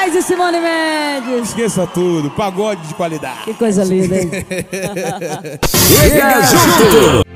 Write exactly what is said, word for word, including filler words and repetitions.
Moraes e Simone Mendes. Esqueça tudo, pagode de qualidade. Que coisa linda, hein? Chega junto!